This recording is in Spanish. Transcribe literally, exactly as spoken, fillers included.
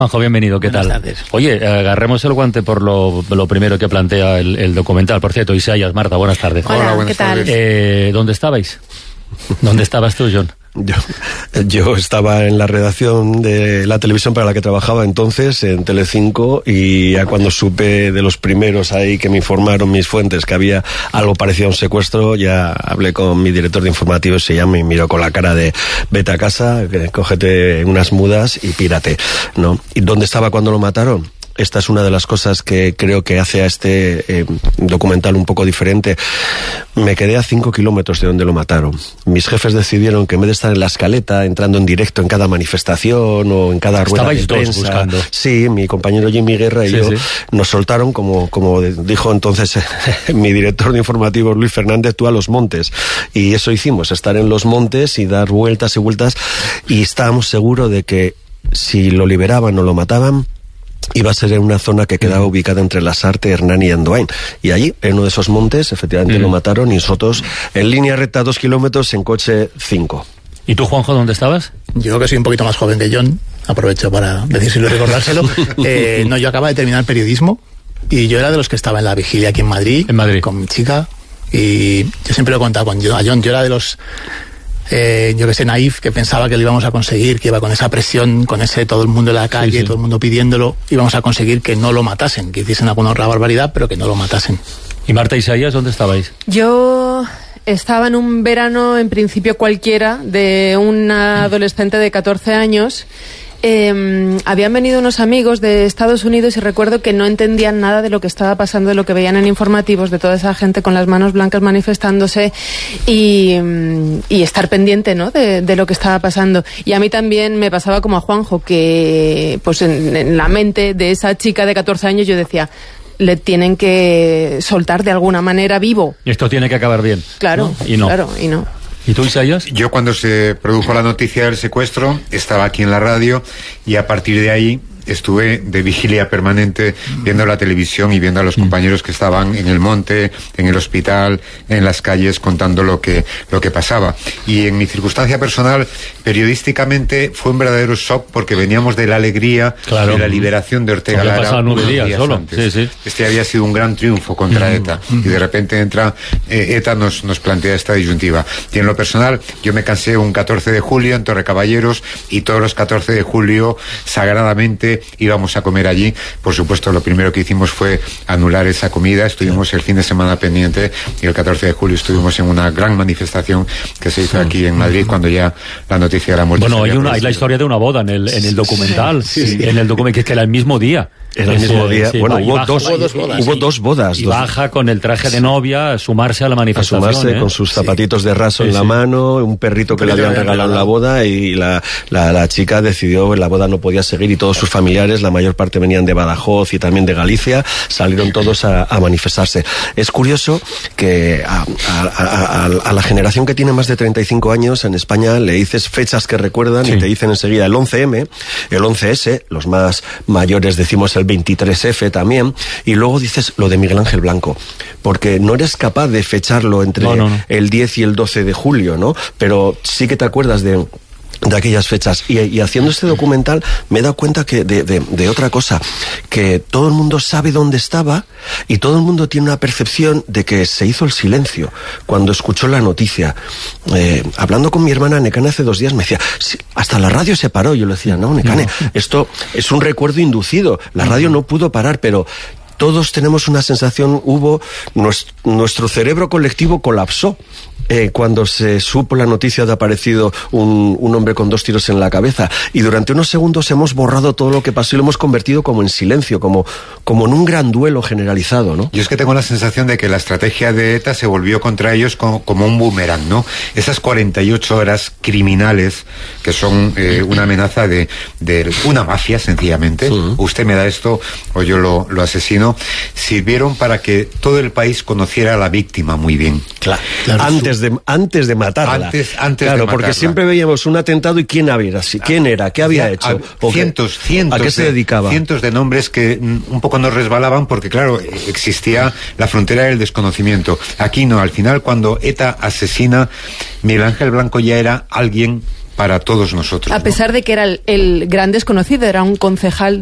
Juanjo, bienvenido, ¿qué Buenas tal? tardes. Oye, agarremos el guante por lo, lo primero que plantea el, el documental. Por cierto, Isaías, Marta, buenas tardes. Hola, Hola, buenas ¿qué tal? tardes. Eh, ¿Dónde estabais? ¿Dónde estabas tú, John? Yo, yo estaba en la redacción de la televisión para la que trabajaba entonces, en Telecinco, y ya cuando supe de los primeros ahí que me informaron mis fuentes que había algo parecido a un secuestro, ya hablé con mi director de informativos, se llama, y miró con la cara de vete a casa, que cógete unas mudas y pírate, ¿no? ¿Y dónde estaba cuando lo mataron? Esta es una de las cosas que creo que hace a este eh, documental un poco diferente. Me quedé a cinco kilómetros de donde lo mataron. Mis jefes decidieron que en vez de estar en la escaleta, entrando en directo en cada manifestación o en cada rueda de Estabais todos prensa, buscando. sí, mi compañero Jimmy Guerra y Sí, yo sí. nos soltaron, como, como dijo entonces mi director de informativos Luis Fernández, tú a los montes. Y eso hicimos, estar en los montes y dar vueltas y vueltas, y estábamos seguros de que si lo liberaban o lo mataban, iba a ser en una zona que quedaba ubicada entre Lasarte, Hernán y Andoain. Y allí, en uno de esos montes, efectivamente Mm. lo mataron, y nosotros en línea recta dos kilómetros, en coche cinco. ¿Y tú, Juanjo, dónde estabas? Yo, que soy un poquito más joven que John, aprovecho para decírselo y recordárselo. Eh, no, yo acababa de terminar periodismo y yo era de los que estaba en la vigilia aquí en Madrid, En Madrid. con mi chica, y yo siempre lo he contado con John, a John, yo era de los... Eh, yo que sé, naif, que pensaba que lo íbamos a conseguir, que iba con esa presión, con ese todo el mundo en la calle, Sí, sí. todo el mundo pidiéndolo, íbamos a conseguir que no lo matasen, que hiciesen alguna otra barbaridad, pero que no lo matasen. ¿Y Marta, Isaías, dónde estabais? Yo estaba en un verano, en principio cualquiera, de una adolescente de catorce años. Eh, habían venido unos amigos de Estados Unidos y recuerdo que no entendían nada de lo que estaba pasando, de lo que veían en informativos, de toda esa gente con las manos blancas manifestándose y, y estar pendiente, ¿no?, de, de lo que estaba pasando. Y a mí también me pasaba como a Juanjo, que pues en, en la mente de esa chica de catorce años yo decía, le tienen que soltar de alguna manera vivo. Esto tiene que acabar bien. Claro, ¿no? Y no. claro, y no. ¿Y tú, Isaías? Yo, cuando se produjo la noticia del secuestro, estaba aquí en la radio, y a partir de ahí estuve de vigilia permanente viendo la televisión y viendo a los compañeros que estaban en el monte, en el hospital, en las calles, contando lo que lo que pasaba. Y en mi circunstancia personal, periodísticamente, fue un verdadero shock, porque veníamos de la alegría, Claro. de la liberación de Ortega Había Lara pasado nueve unos días solo. antes. Sí, sí. Este había sido un gran triunfo contra ETA, y de repente entra eh, ETA nos, nos plantea esta disyuntiva. Y en lo personal, yo me cansé un catorce de julio en Torrecaballeros, y todos los catorce de julio, sagradamente, íbamos a comer allí. Por supuesto, lo primero que hicimos fue anular esa comida. Estuvimos el fin de semana pendiente, y el catorce de julio estuvimos en una gran manifestación que se hizo aquí en Madrid, cuando ya la noticia de la muerte. Bueno, se hay, había una, hay la producido. historia de una boda en el, en el documental. Sí, sí. En el documental, que es que era el mismo día. Era el Ese- mismo día. sí, Bueno, va, y hubo baja- dos, Hubo dos bodas, hubo sí. dos bodas. Y dos- baja con el traje de novia a sumarse a la a manifestación. sumarse ¿eh? con sus zapatitos de raso Sí, en la sí. mano, un perrito que le perrito habían que le habían regalado en la boda, y la, la, la chica decidió que la boda no podía seguir, y todos sus familiares, la mayor parte venían de Badajoz y también de Galicia, salieron todos a, a manifestarse. Es curioso que a, a, a, a, a la generación que tiene más de treinta y cinco años en España le dices fechas que recuerdan, Sí. y te dicen enseguida el once eme, el once ese, los más mayores decimos el veintitrés efe también, y luego dices lo de Miguel Ángel Blanco, porque no eres capaz de fecharlo entre No, no, no. el diez y el doce de julio, ¿no? Pero sí que te acuerdas de de aquellas fechas, y, y haciendo este documental me he dado cuenta que de, de, de otra cosa, que todo el mundo sabe dónde estaba, y todo el mundo tiene una percepción de que se hizo el silencio cuando escuchó la noticia. Eh, hablando con mi hermana Necane hace dos días, me decía, "Sí, hasta la radio se paró". Yo le decía, no, Necane, esto es un recuerdo inducido, la radio no pudo parar, pero todos tenemos una sensación, hubo, nuestro, nuestro cerebro colectivo colapsó eh, cuando se supo la noticia de aparecido un, un hombre con dos tiros en la cabeza, y durante unos segundos hemos borrado todo lo que pasó y lo hemos convertido como en silencio, como, como en un gran duelo generalizado, ¿no? Yo es que tengo la sensación de que la estrategia de ETA se volvió contra ellos como, como un boomerang, ¿no? Esas cuarenta y ocho horas criminales, que son eh, una amenaza de, de una mafia, sencillamente. Sí. Usted me da esto o yo lo, lo asesino. Sirvieron para que todo el país conociera a la víctima muy bien. Claro, Claro, antes, de, antes de matarla. Antes- antes claro, de porque matarla. siempre veíamos un atentado y quién había, quién era, qué había Ya, hecho. a- o qué- cientos, cientos. ¿A qué se de- dedicaba? Cientos de nombres que mm, un poco nos resbalaban, porque claro, existía la frontera del desconocimiento. Aquí no, al final, cuando ETA asesina, Miguel Ángel Blanco ya era alguien para todos nosotros. A pesar ¿no? de que era el, el gran desconocido, era un concejal